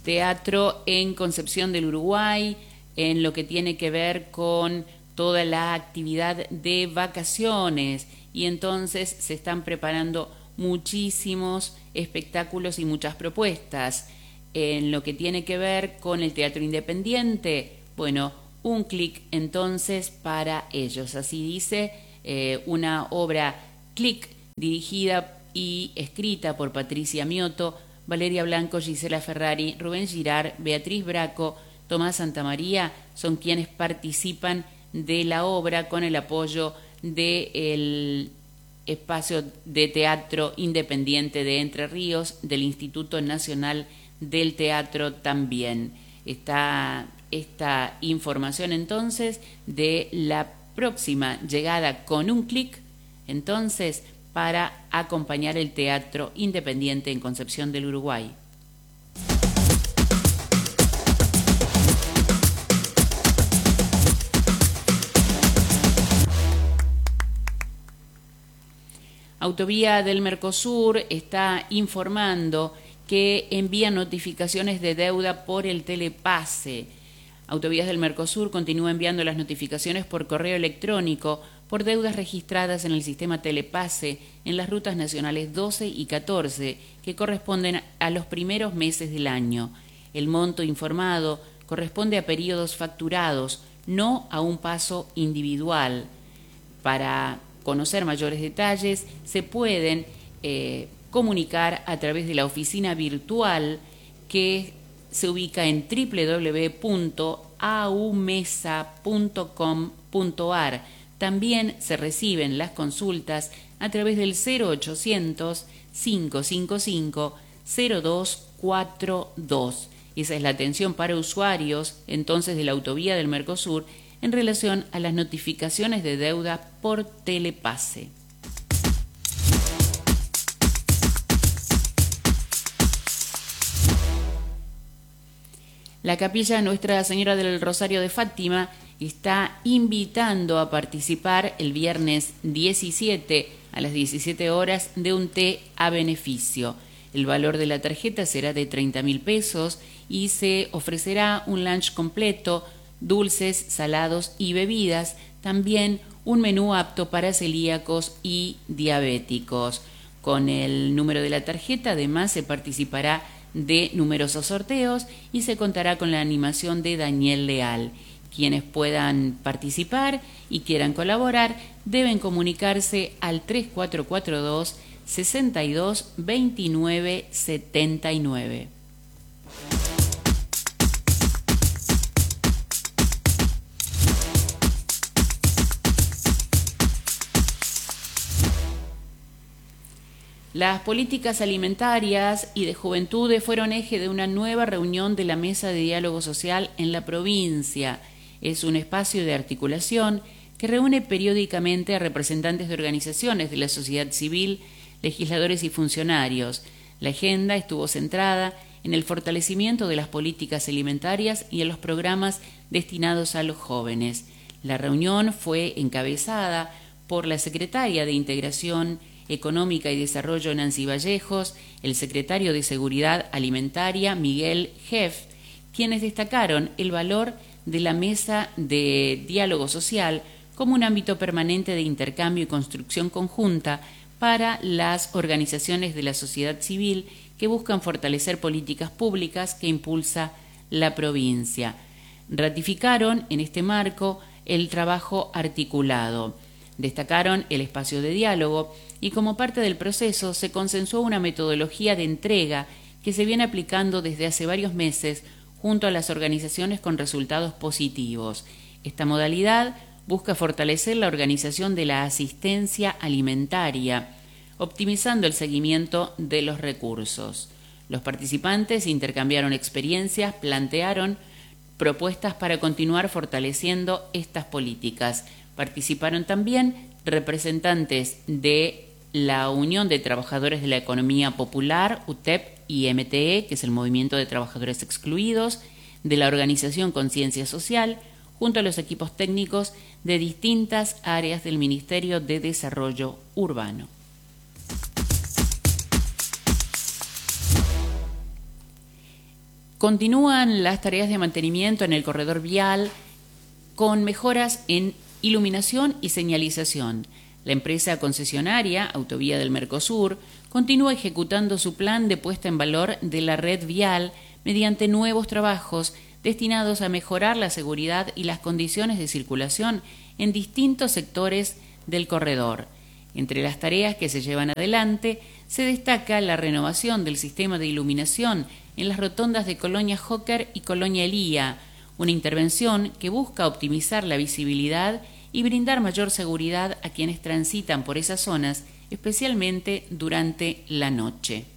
teatro en Concepción del Uruguay, en lo que tiene que ver con toda la actividad de vacaciones, y entonces se están preparando muchísimos espectáculos y muchas propuestas. En lo que tiene que ver con el teatro independiente, bueno, un clic entonces para ellos. Así dice una obra Clic, dirigida y escrita por Patricia Mioto, Valeria Blanco, Gisela Ferrari, Rubén Girard, Beatriz Braco, Tomás Santamaría, son quienes participan de la obra con el apoyo del espacio de teatro independiente de Entre Ríos, del Instituto Nacional del Teatro también. Está esta información entonces de la próxima llegada con un clic, entonces, para acompañar el teatro independiente en Concepción del Uruguay. Autovía del Mercosur está informando que envía notificaciones de deuda por el telepase. Autovías del Mercosur continúa enviando las notificaciones por correo electrónico por deudas registradas en el sistema telepase en las rutas nacionales 12 y 14, que corresponden a los primeros meses del año. El monto informado corresponde a periodos facturados, no a un paso individual. Para conocer mayores detalles, se pueden comunicar a través de la oficina virtual que se ubica en www.aumesa.com.ar. También se reciben las consultas a través del 0800 555 0242. Esa es la atención para usuarios entonces de la Autovía del Mercosur en relación a las notificaciones de deuda por telepase. La Capilla Nuestra Señora del Rosario de Fátima está invitando a participar el viernes 17 a las 17 horas de un té a beneficio. El valor de la tarjeta será de 30.000 pesos y se ofrecerá un lunch completo, dulces, salados y bebidas, también un menú apto para celíacos y diabéticos. Con el número de la tarjeta además se participará de numerosos sorteos y se contará con la animación de Daniel Leal. Quienes puedan participar y quieran colaborar deben comunicarse al 3442 62 29 79. Las políticas alimentarias y de juventudes fueron eje de una nueva reunión de la Mesa de Diálogo Social en la provincia. Es un espacio de articulación que reúne periódicamente a representantes de organizaciones de la sociedad civil, legisladores y funcionarios. La agenda estuvo centrada en el fortalecimiento de las políticas alimentarias y en los programas destinados a los jóvenes. La reunión fue encabezada por la secretaria de Integración Económica y Desarrollo Nancy Vallejos, el secretario de Seguridad Alimentaria Miguel Jeff, quienes destacaron el valor de la mesa de diálogo social como un ámbito permanente de intercambio y construcción conjunta para las organizaciones de la sociedad civil que buscan fortalecer políticas públicas que impulsa la provincia. Ratificaron en este marco el trabajo articulado. Destacaron el espacio de diálogo y como parte del proceso se consensuó una metodología de entrega que se viene aplicando desde hace varios meses junto a las organizaciones con resultados positivos. Esta modalidad busca fortalecer la organización de la asistencia alimentaria, optimizando el seguimiento de los recursos. Los participantes intercambiaron experiencias, plantearon propuestas para continuar fortaleciendo estas políticas. Participaron también representantes de la Unión de Trabajadores de la Economía Popular, UTEP y MTE, que es el Movimiento de Trabajadores Excluidos, de la Organización Conciencia Social, junto a los equipos técnicos de distintas áreas del Ministerio de Desarrollo Urbano. Continúan las tareas de mantenimiento en el corredor vial con mejoras en iluminación y señalización. La empresa concesionaria, Autovía del Mercosur, continúa ejecutando su plan de puesta en valor de la red vial mediante nuevos trabajos destinados a mejorar la seguridad y las condiciones de circulación en distintos sectores del corredor. Entre las tareas que se llevan adelante se destaca la renovación del sistema de iluminación en las rotondas de Colonia Joker y Colonia Elía, una intervención que busca optimizar la visibilidad y brindar mayor seguridad a quienes transitan por esas zonas, especialmente durante la noche.